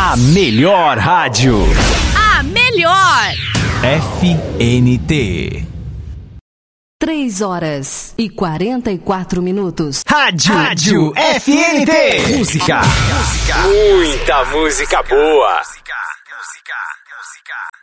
A melhor rádio. A melhor. FNT. 3h44. Rádio FNT. Música. Muita música boa.